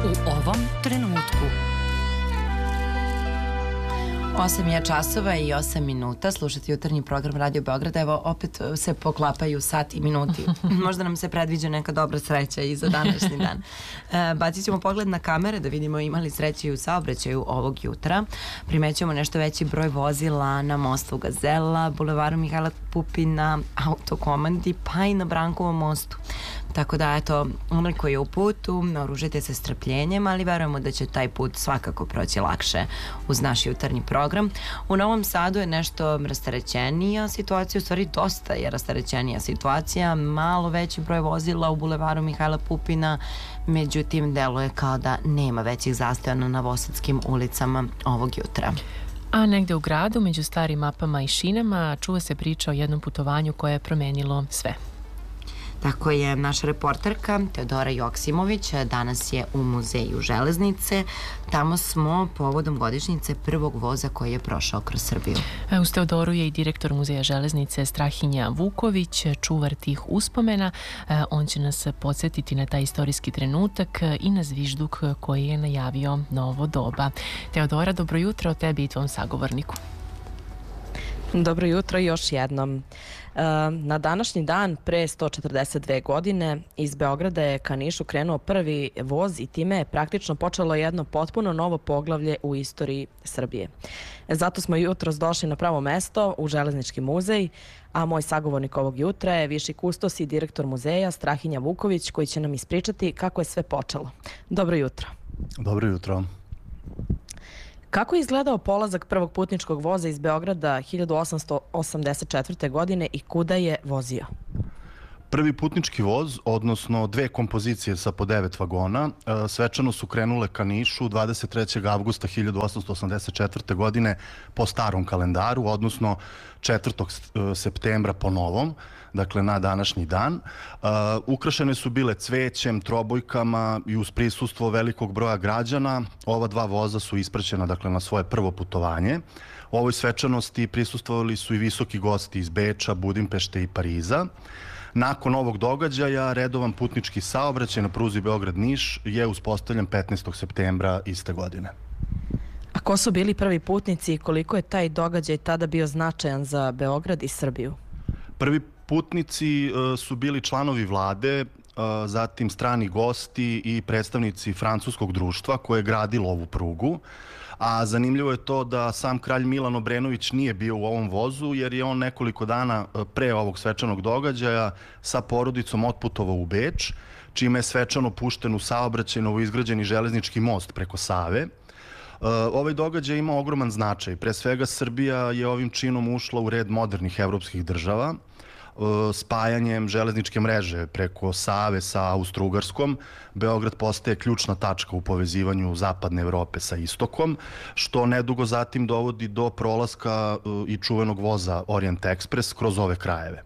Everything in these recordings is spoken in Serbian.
u ovom trenutku. 8 je časova i 8 minuta. Slušati jutarnji program Radio Beograda. Evo, opet se poklapaju sati i minuti. Možda nam se predviđa neka dobra sreća i za današnji dan. Bacit ćemo pogled na kamere da vidimo imali sreće i u saobraćaju ovog jutra. Primećujemo nešto veći broj vozila na mostu Gazela, bulevaru Mihajla Pupina, Autokomandi, pa i na Brankovom mostu. Tako da, eto, onaj koji je u putu, naoružite se strpljenjem, ali verujemo da će taj put svakako proći lakše uz naš jutarnji program. U Novom Sadu je nešto rasterećenija situacija, u stvari dosta je rasterećenija situacija, malo veći broj vozila u bulevaru Mihajla Pupina, međutim, deluje kao da nema većih zastoja na novosadskim ulicama ovog jutra. A negde u gradu, među starim mapama i šinama, čuva se priča o jednom putovanju koje je promenilo sve. Tako je naša reporterka Teodora Joksimović danas je u Muzeju železnice. Tamo smo povodom godišnjice prvog voza koji je prošao kroz Srbiju. Uz Teodoru je i direktor Muzeja železnice Strahinja Vuković, čuvar tih uspomena. On će nas podsjetiti na taj istorijski trenutak i na zvižduk koji je najavio novo doba. Teodora, dobro jutro tebi i tvom sagovorniku. Dobro jutro još jednom. Na današnji dan, pre 142 godine, iz Beograda je ka Nišu krenuo prvi voz i time je praktično počelo jedno potpuno novo poglavlje u istoriji Srbije. Zato smo jutros došli na pravo mesto, u Železnički muzej, a moj sagovornik ovog jutra je viši kustos i direktor muzeja Strahinja Vuković, koji će nam ispričati kako je sve počelo. Dobro jutro. Dobro jutro. Kako je izgledao polazak prvog putničkog voza iz Beograda 1884. godine i kuda je vozio? Prvi putnički voz, odnosno dve kompozicije sa po 9 vagona, svečano su krenule ka Nišu 23. avgusta 1884. godine po starom kalendaru, odnosno 4. septembra po novom, dakle na današnji dan. Ukrašene su bile cvećem, trobojkama i uz prisustvo velikog broja građana. Ova dva voza su ispraćena, dakle, na svoje prvo putovanje. U ovoj svečanosti prisustvovali su i visoki gosti iz Beča, Budimpešte i Pariza. Nakon ovog događaja, redovan putnički saobraćaj na pruzi Beograd-Niš je uspostavljen 15. septembra iste godine. A ko su bili prvi putnici i koliko je taj događaj tada bio značajan za Beograd i Srbiju? Prvi putnici su bili članovi vlade, zatim strani gosti i predstavnici francuskog društva koje je gradilo ovu prugu. A zanimljivo je to da sam kralj Milan Obrenović nije bio u ovom vozu, jer je on nekoliko dana pre ovog svečanog događaja sa porodicom otputovao u Beč, čime je svečano pušten u saobraćaj novoizgrađeni železnički most preko Save. Ovaj događaj ima ogroman značaj. Pre svega, Srbija je ovim činom ušla u red modernih evropskih država. Spajanjem železničke mreže preko Save sa Austro-Ugarskom, Beograd postaje ključna tačka u povezivanju zapadne Evrope sa istokom, što nedugo zatim dovodi do prolaska i čuvenog voza Orient Express kroz ove krajeve.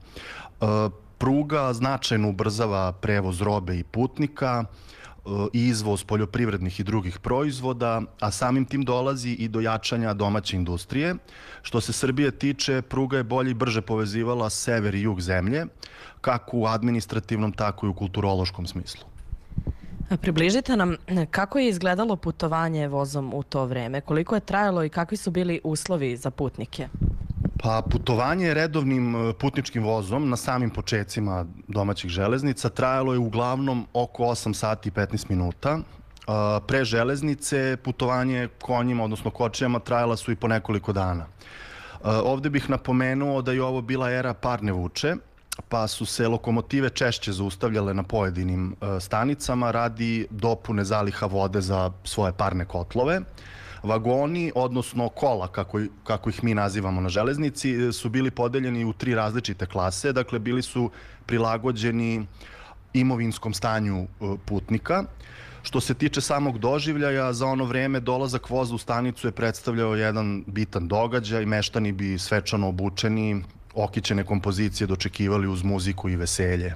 Pruga značajno ubrzava prevoz robe i putnika, i izvoz poljoprivrednih i drugih proizvoda, a samim tim dolazi i do jačanja domaće industrije. Što se Srbije tiče, pruga je bolje i brže povezivala sever i jug zemlje, kako u administrativnom, tako i u kulturološkom smislu. Približite nam kako je izgledalo putovanje vozom u to vreme, koliko je trajalo i kakvi su bili uslovi za putnike? Pa, putovanje redovnim putničkim vozom na samim počecima domaćih železnica trajalo je uglavnom oko 8 sati i 15 minuta. Pre železnice putovanje konjima, odnosno kočijama, trajala su i po nekoliko dana. Ovde bih napomenuo da je ovo bila era parne vuče, pa su se lokomotive češće zaustavljale na pojedinim stanicama radi dopune zaliha vode za svoje parne kotlove. Vagoni, odnosno kola, kako ih mi nazivamo na železnici, su bili podeljeni u 3 različite klase. Dakle, bili su prilagođeni imovinskom stanju putnika. Što se tiče samog doživljaja, za ono vreme dolazak voza u stanicu je predstavljao jedan bitan događaj. Meštani bi svečano obučeni, okićene kompozicije dočekivali uz muziku i veselje.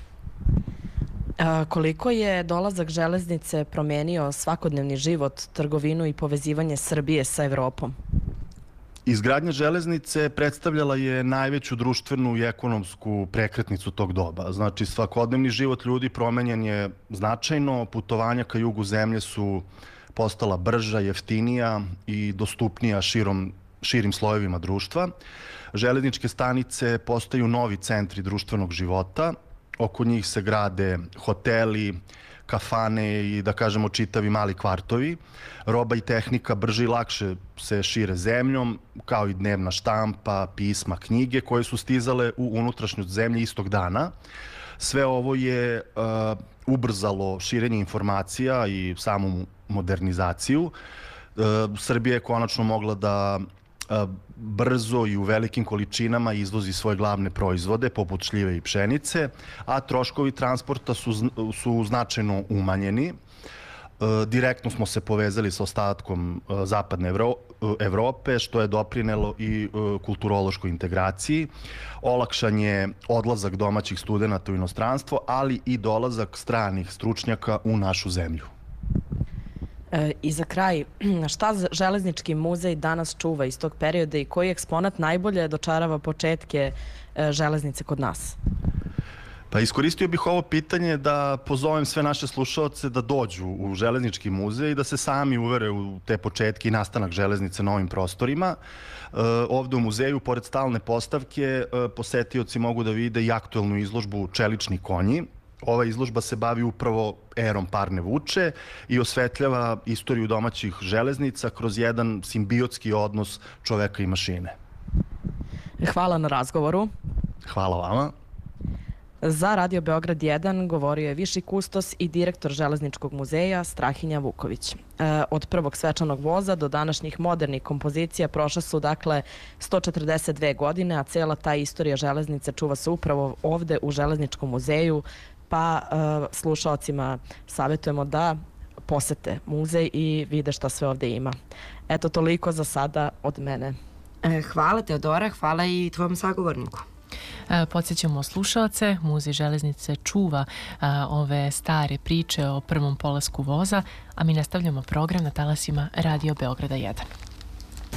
Koliko je dolazak železnice promenio svakodnevni život, trgovinu i povezivanje Srbije sa Evropom? Izgradnja železnice predstavljala je najveću društvenu i ekonomsku prekretnicu tog doba. Znači, svakodnevni život ljudi promenjen je značajno, putovanja ka jugu zemlje su postala brža, jeftinija i dostupnija širim slojevima društva. Železničke stanice postaju novi centri društvenog života. Oko njih se grade hoteli, kafane i, da kažemo, čitavi mali kvartovi. Roba i tehnika brže i lakše se šire zemljom, kao i dnevna štampa, pisma, knjige koje su stizale u unutrašnjost zemlje istog dana. Sve ovo je ubrzalo širenje informacija i samu modernizaciju. Srbija je konačno mogla da brzo i u velikim količinama izvozi svoje glavne proizvode, poput šljive i pšenice, a troškovi transporta su značajno umanjeni. Direktno smo se povezali sa ostatkom zapadne Evrope, što je doprinelo i kulturološkoj integraciji. Olakšan je odlazak domaćih studenata u inostranstvo, ali i dolazak stranih stručnjaka u našu zemlju. I za kraj, šta Železnički muzej danas čuva iz tog perioda i koji eksponat najbolje dočarava početke železnice kod nas? Pa iskoristio bih ovo pitanje da pozovem sve naše slušaoce da dođu u Železnički muzej i da se sami uvere u te početke i nastanak železnice na ovim prostorima. Ovde u muzeju, pored stalne postavke, posetioci mogu da vide i aktuelnu izložbu Čelični konji. Ova izložba se bavi upravo erom parne vuče i osvetljava istoriju domaćih železnica kroz jedan simbiotski odnos čoveka i mašine. Hvala na razgovoru. Hvala vama. Za Radio Beograd 1 govorio je viši kustos i direktor Železničkog muzeja Strahinja Vuković. Od prvog svečanog voza do današnjih modernih kompozicija prošle su dakle 142 godine, a cela ta istorija železnice čuva se upravo ovde u Železničkom muzeju, pa slušalcima savjetujemo da posete muzej i vide šta sve ovde ima. Eto, toliko za sada od mene. Hvala Teodora, hvala i tvojom sagovorniku. Podsjećamo slušalce, Muzej železnice čuva ove stare priče o prvom polasku voza, a mi nastavljamo program na talasima Radio Beograda 1.